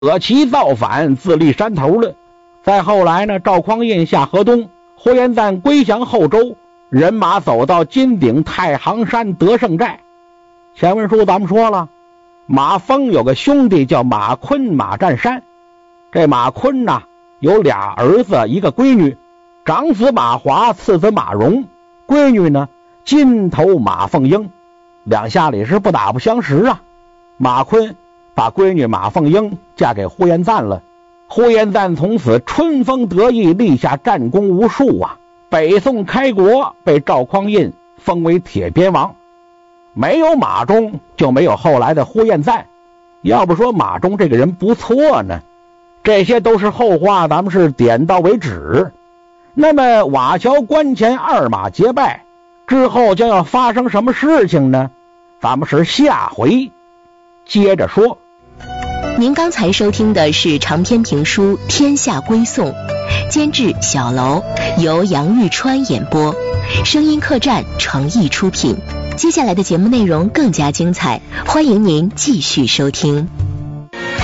择其造反，自立山头了。再后来呢，赵匡胤下河东，呼延赞归降后周，人马走到金顶太行山得胜寨。前文书咱们说了，马蜂有个兄弟叫马坤、马占山。这马坤呢，有俩儿子一个闺女，长子马华，次子马荣，闺女呢金头马凤英。两下里是不打不相识啊。马坤把闺女马凤英嫁给呼延赞了，呼延赞从此春风得意，立下战功无数啊。北宋开国，被赵匡胤封为铁鞭王。没有马忠，就没有后来的呼延赞。要不说马忠这个人不错呢，这些都是后话，咱们是点到为止。那么瓦桥关前二马结拜之后将要发生什么事情呢？咱们是下回接着说。 您刚才收听的是长篇评书《天下归宋》，监制小楼，由杨玉川演播，声音客栈诚意出品。接下来的节目内容更加精彩，欢迎您继续收听。